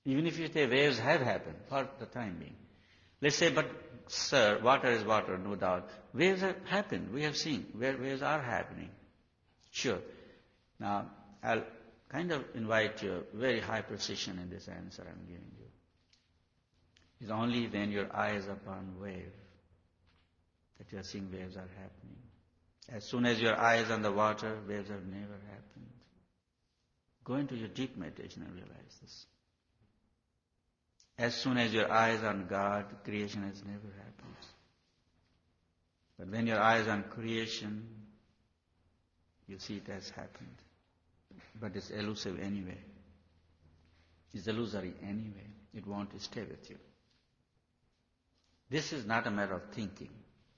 Even if you say waves have happened for the time being. Let's say, but sir, water is water, no doubt. Waves have happened. We have seen where waves are happening. Sure. Now, I'll kind of invite you very high precision in this answer I'm giving you. It's only when your eye is upon wave that you are seeing waves are happening. As soon as your eye is on the water, waves have never happened. Go into your deep meditation and realize this. As soon as your eye is on God, creation has never happened. But when your eye is on creation, you see it has happened. But it's elusive anyway. It's illusory anyway. It won't stay with you. This is not a matter of thinking.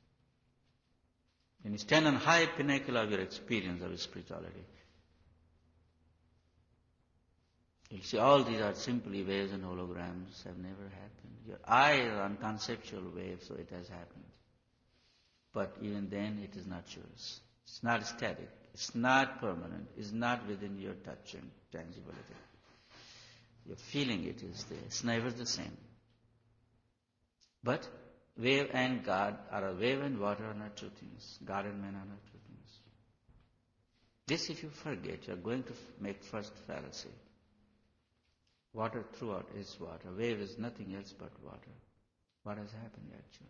When you stand on high pinnacle of your experience of spirituality, you'll see all these are simply waves and holograms, have never happened. Your eye is on conceptual wave, so it has happened. But even then, it is not yours. It's not static. It's not permanent. It's not within your touch and tangibility. You're feeling it is there. It's never the same. But wave and God are a wave and water are not two things. God and man are not two things. This, if you forget, you're going to make first fallacy. Water throughout is water. Wave is nothing else but water. What has happened actually?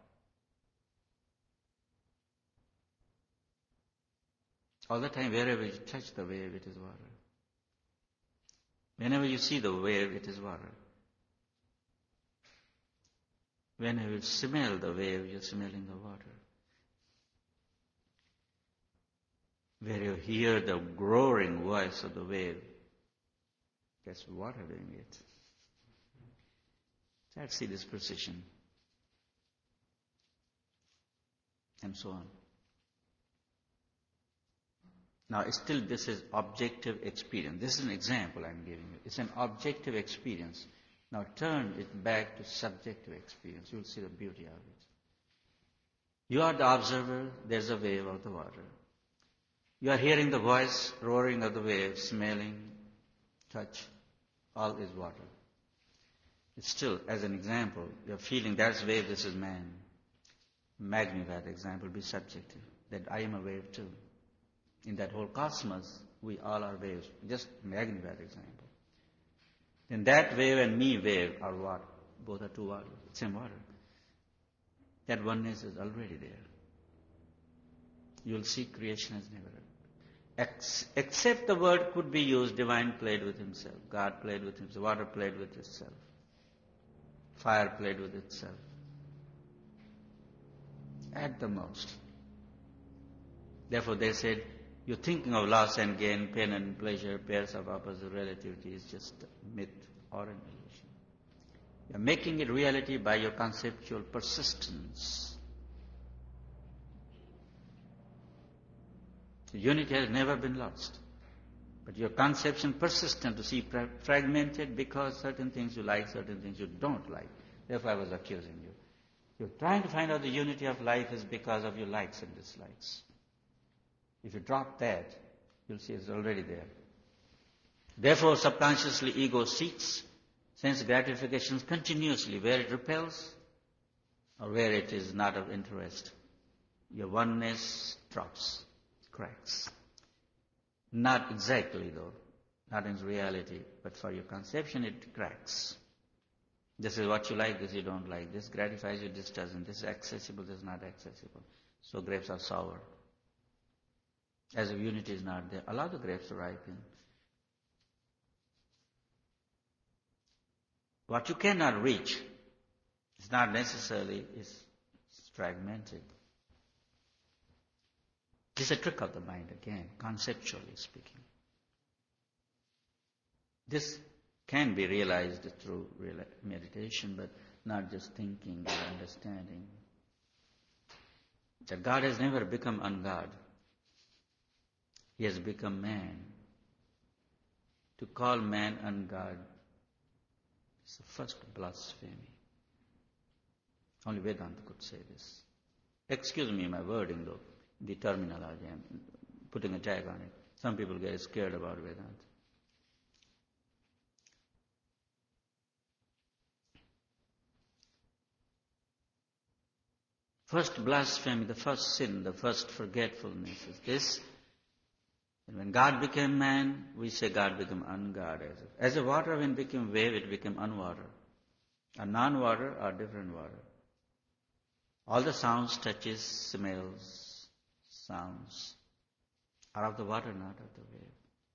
All the time, wherever you touch the wave, it is water. Whenever you see the wave, it is water. Whenever you smell the wave, you're smelling the water. Where you hear the roaring voice of the wave, that's water doing it. Let's see this precision. And so on. Now, still this is objective experience. This is an example I'm giving you. It's an objective experience. Now turn it back to subjective experience. You'll see the beauty of it. You are the observer. There's a wave of the water. You are hearing the voice, roaring of the wave, smelling, touch. All is water. It's still, as an example, you're feeling that's wave, this is man. Magnify the example, be subjective. That I am a wave too. In that whole cosmos, we all are waves. Just magnify the example. Then that wave and me wave are what? Both are two water, same water. That oneness is already there. You'll see creation has never happened. Except the word could be used, divine played with himself. God played with himself. Water played with itself. Fire played with itself. At the most. Therefore they said, you're thinking of loss and gain, pain and pleasure, pairs of opposite relativity is just a myth or an illusion. You're making it reality by your conceptual persistence. The unity has never been lost. But your conception persistent to see fragmented because certain things you like, certain things you don't like. Therefore I was accusing you. You're trying to find out the unity of life is because of your likes and dislikes. If you drop that, you'll see it's already there. Therefore, subconsciously, ego seeks sense gratifications continuously where it repels or where it is not of interest. Your oneness drops, cracks. Not exactly, though, not in reality, but for your conception, it cracks. This is what you like, this you don't like. This gratifies you, this doesn't. This is accessible, this is not accessible. So grapes are sour. As if unity is not there, allow the grapes to ripen. What you cannot reach is not necessarily is fragmented. This is a trick of the mind again, conceptually speaking. This can be realized through meditation, but not just thinking or understanding. That God has never become ungod. He has become man. To call man ungod is the first blasphemy. Only Vedanta could say this. Excuse me my wording though, the terminology, I'm putting a tag on it. Some people get scared about Vedanta. First blasphemy, the first sin, the first forgetfulness is this. And when God became man, we say God became unguarded. As a water when it became wave, it became unwater. A non-water or different water. All the sounds, touches, smells, sounds are of the water, not of the wave.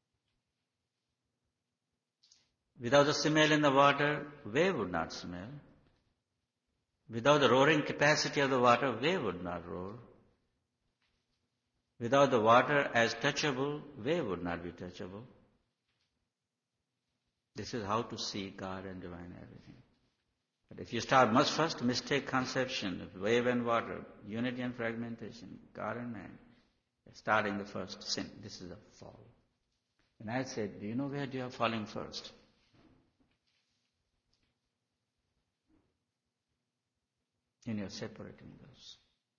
Without the smell in the water, wave would not smell. Without the roaring capacity of the water, wave would not roar. Without the water as touchable, wave would not be touchable. This is how to see God and divine everything. But if you start much first mistake conception of wave and water, unity and fragmentation, God and man, starting the first sin. This is a fall. And I said, do you know where you are falling first? And you're separating those.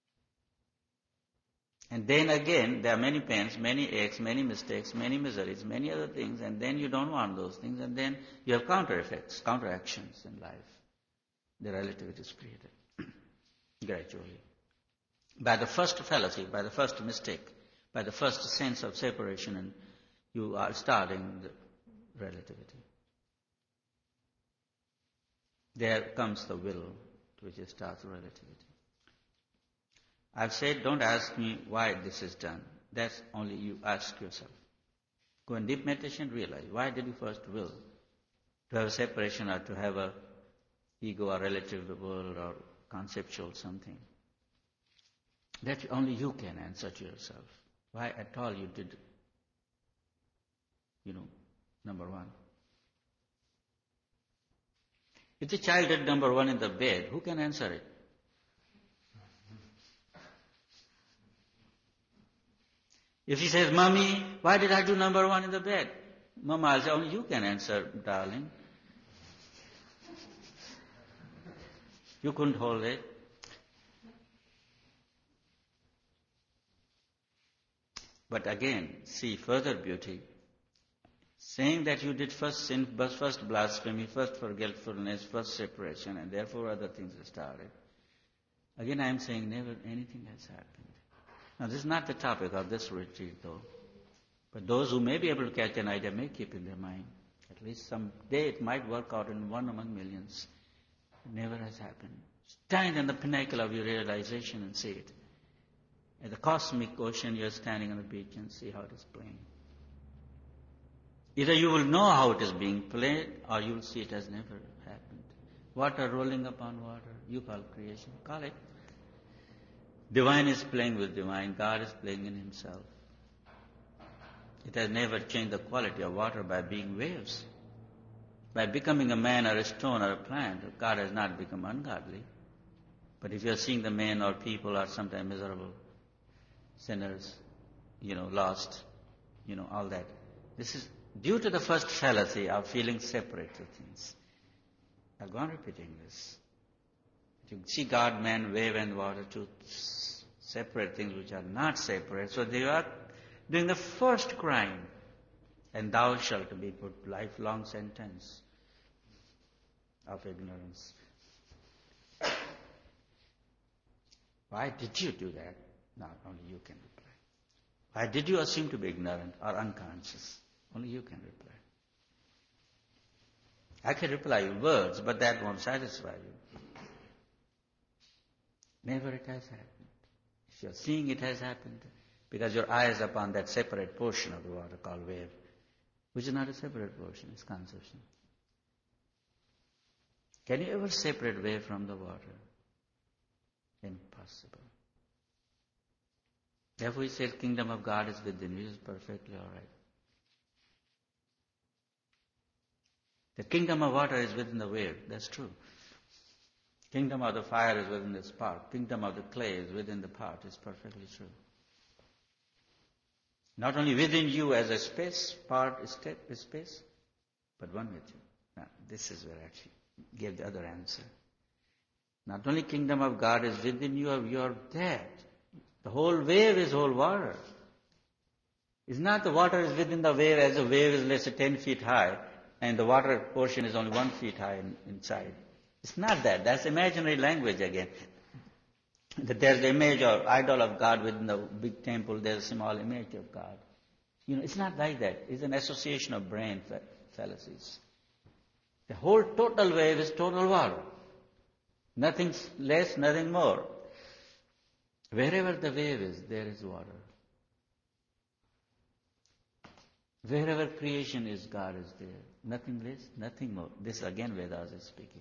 And then again, there are many pains, many aches, many mistakes, many miseries, many other things, and then you don't want those things, and then you have counter effects, counter actions in life. The relativity is created gradually. By the first fallacy, by the first mistake, by the first sense of separation, and you are starting the relativity. There comes the will, which starts relativity. I've said, don't ask me why this is done. That's only you ask yourself. Go in deep meditation, realize, why did you first will? To have a separation or to have a ego or relative world or conceptual something. That only you can answer to yourself. Why at all you did, number one. If the child did number one in the bed, who can answer it? If he says, Mommy, why did I do number one in the bed? Mama, I'll say, only you can answer, darling. You couldn't hold it. But again, see further beauty. Saying that you did first sin, first blasphemy, first forgetfulness, first separation, and therefore other things started. Again, I am saying never anything has happened. Now, this is not the topic of this retreat, though. But those who may be able to catch an idea may keep in their mind. At least someday it might work out in one among millions. It never has happened. Stand on the pinnacle of your realization and see it. At the cosmic ocean, you're standing on the beach and see how it is playing. Either you will know how it is being played, or you will see it has never happened. Water rolling upon water, you call creation. Call it. Divine is playing with divine. God is playing in himself. It has never changed the quality of water by being waves. By becoming a man or a stone or a plant, God has not become ungodly. But if you are seeing the men or people are sometimes miserable, sinners, lost, all that. This is due to the first fallacy of feeling separate to things. I've gone repeating this. You see God, man, wave and water, two separate things which are not separate. So they are doing the first crime. And thou shalt be put lifelong sentence of ignorance. Why did you do that? Not only you can reply. Why did you assume to be ignorant or unconscious? Only you can reply. I can reply you words, but that won't satisfy you. Never it has happened. If you're seeing it has happened, because your eye is upon that separate portion of the water called wave, which is not a separate portion, it's conception. Can you ever separate wave from the water? Impossible. Therefore he says, kingdom of God is within you, is perfectly all right. The kingdom of water is within the wave, that's true. Kingdom of the fire is within the spark. Kingdom of the clay is within the pot. It's perfectly true. Not only within you as a space, part is space, but one with you. Now, this is where I actually gave the other answer. Not only kingdom of God is within you, you're that. The whole wave is whole water. It's not the water is within the wave as the wave is, let's say, 10 feet high, and the water portion is only 1 feet high inside. It's not that. That's imaginary language again. that there's the image or idol of God within the big temple, there's a small image of God. It's not like that. It's an association of brain fallacies. The whole total wave is total water. Nothing less, nothing more. Wherever the wave is, there is water. Wherever creation is, God is there. Nothing less, nothing more. This again Vedas is speaking.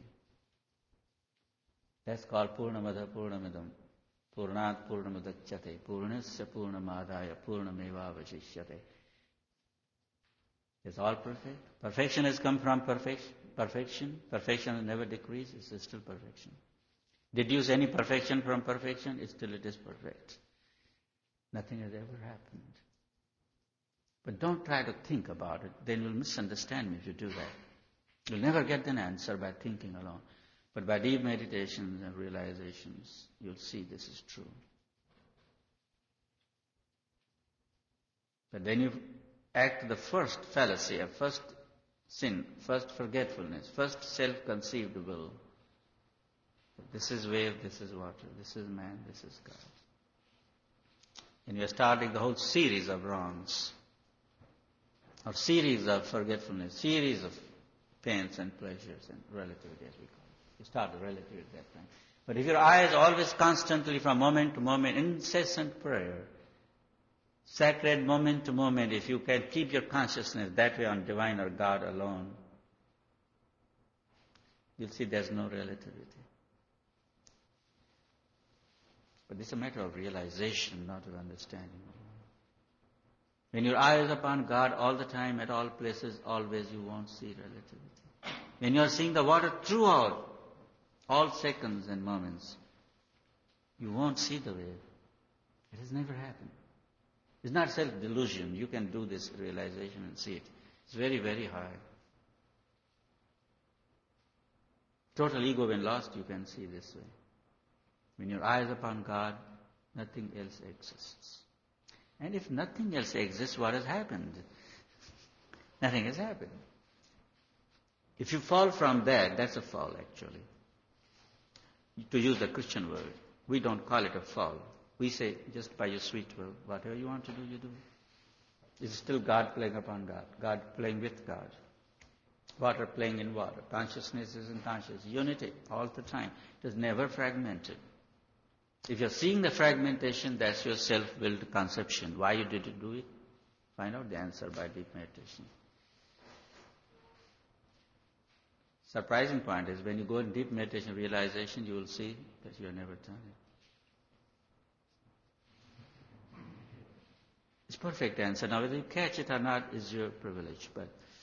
That's called Purnamada Purnamidam. Purnat Purnamudachyate. Purnasya Purnamadaya Purnamevavashishyate. It's all perfect. Perfection has come from perfection. Perfection has never decreased. It's still perfection. Deduce any perfection from perfection, it is perfect. Nothing has ever happened. But don't try to think about it. Then you'll misunderstand me if you do that. You'll never get an answer by thinking alone. But by deep meditations and realizations, you'll see this is true. But then you act the first fallacy, a first sin, first forgetfulness, first self-conceived will. This is wave, this is water, this is man, this is God. And you're starting the whole series of wrongs, or series of forgetfulness, series of pains and pleasures and relativity as we call it. You start the relativity at that time. But if your eyes always constantly from moment to moment, incessant prayer, sacred moment to moment, if you can keep your consciousness that way on divine or God alone, you'll see there's no relativity. But it's a matter of realization, not of understanding. When your eye is upon God all the time, at all places, always, you won't see relativity. When you are seeing the water throughout, all seconds and moments, you won't see the wave. It has never happened. It's not self-delusion. You can do this realization and see it. It's very, very high. Total ego when lost, you can see this way. When your eye is upon God, nothing else exists. And if nothing else exists, what has happened? Nothing has happened. If you fall from that, that's a fall actually. To use the Christian word, we don't call it a fall. We say, just by your sweet will, whatever you want to do, you do. It's still God playing upon God, God playing with God. Water playing in water. Consciousness is in consciousness. Unity all the time. It is never fragmented. If you're seeing the fragmentation, that's your self-willed conception. Why you didn't do it? Find out the answer by deep meditation. Surprising point is when you go in deep meditation realization, you will see that you have never done it. It's perfect answer. Now whether you catch it or not is your privilege, but